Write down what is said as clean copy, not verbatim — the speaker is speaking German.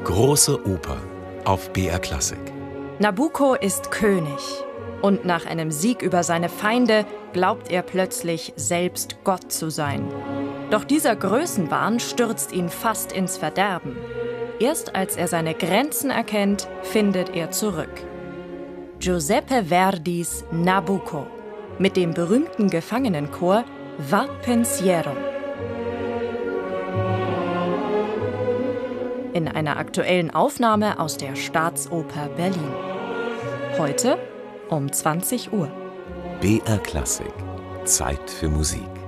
Große Oper auf BR Klassik. Nabucco ist König und nach einem Sieg über seine Feinde glaubt er plötzlich, selbst Gott zu sein. Doch dieser Größenwahn stürzt ihn fast ins Verderben. Erst als er seine Grenzen erkennt, findet er zurück. Giuseppe Verdis Nabucco mit dem berühmten Gefangenenchor Va Pensiero. In einer aktuellen Aufnahme aus der Staatsoper Berlin. Heute um 20 Uhr. BR Klassik. Zeit für Musik.